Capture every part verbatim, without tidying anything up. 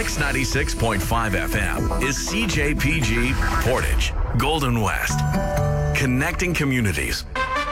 Mix ninety-six point five F M is C J P G Portage, Golden West. Connecting communities.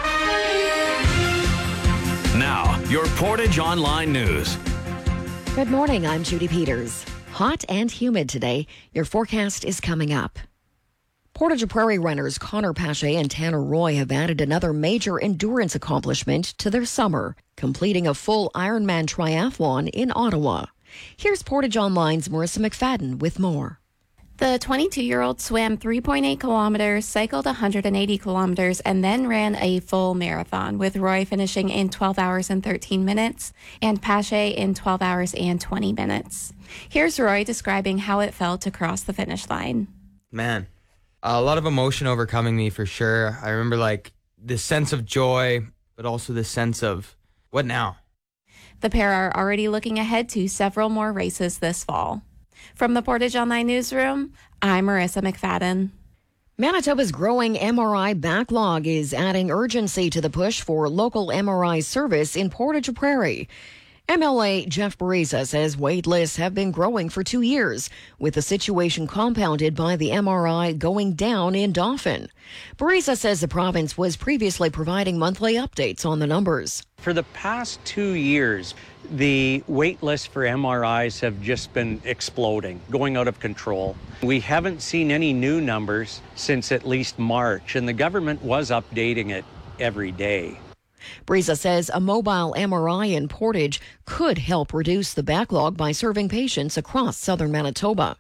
Now, your Portage Online News. Good morning, I'm Judy Peters. Hot and humid today. Your forecast is coming up. Portage Prairie runners Connor Pache and Tanner Roy have added another major endurance accomplishment to their summer, completing a full Ironman triathlon in Ottawa. Here's Portage Online's Marissa McFadden with more. The twenty-two-year-old swam three point eight kilometers, cycled one hundred eighty kilometers, and then ran a full marathon, with Roy finishing in twelve hours and thirteen minutes and Pache in twelve hours and twenty minutes. Here's Roy describing how it felt to cross the finish line. Man, a lot of emotion overcoming me for sure. I remember like this sense of joy, but also this sense of what now? The pair are already looking ahead to several more races this fall. From the Portage Online Newsroom, I'm Marissa McFadden. Manitoba's growing M R I backlog is adding urgency to the push for local M R I service in Portage Prairie. M L A Jeff Bariza says wait lists have been growing for two years, with the situation compounded by the M R I going down in Dauphin. Bariza says the province was previously providing monthly updates on the numbers. For the past two years, the wait lists for M R Is have just been exploding, going out of control. We haven't seen any new numbers since at least March, and the government was updating it every day. Bariza says a mobile M R I in Portage could help reduce the backlog by serving patients across southern Manitoba.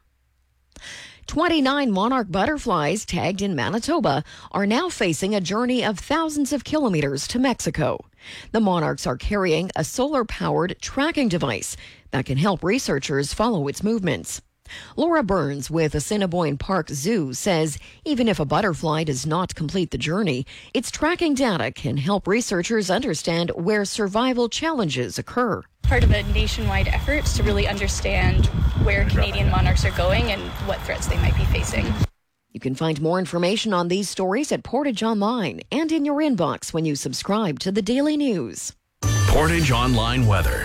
twenty-nine monarch butterflies tagged in Manitoba are now facing a journey of thousands of kilometers to Mexico. The monarchs are carrying a solar-powered tracking device that can help researchers follow its movements. Laura Burns with Assiniboine Park Zoo says even if a butterfly does not complete the journey, its tracking data can help researchers understand where survival challenges occur. Part of a nationwide effort to really understand where Canadian monarchs are going and what threats they might be facing. You can find more information on these stories at Portage Online and in your inbox when you subscribe to the Daily News. Portage Online weather.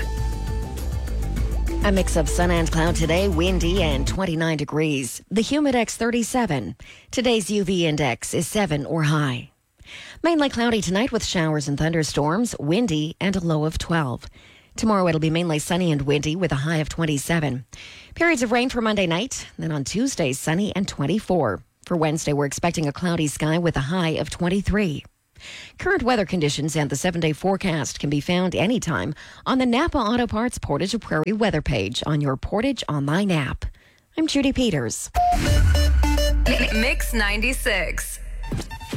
A mix of sun and cloud today, windy and twenty-nine degrees. The Humidex thirty-seven. Today's U V index is seven or high. Mainly cloudy tonight with showers and thunderstorms, windy and a low of twelve. Tomorrow it'll be mainly sunny and windy with a high of twenty-seven. Periods of rain for Monday night, then on Tuesday sunny and twenty-four. For Wednesday we're expecting a cloudy sky with a high of twenty-three. Current weather conditions and the seven-day forecast can be found anytime on the Napa Auto Parts Portage Prairie weather page on your Portage Online app. I'm Judy Peters. Mix ninety-six.